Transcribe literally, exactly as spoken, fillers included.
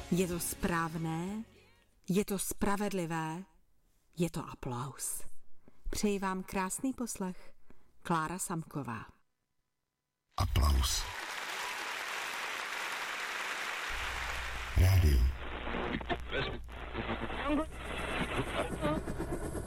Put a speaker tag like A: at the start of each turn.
A: Je to správné, je to spravedlivé, je to aplaus. Přeji vám krásný poslech. Klára Samková.
B: Aplaus. Rádio.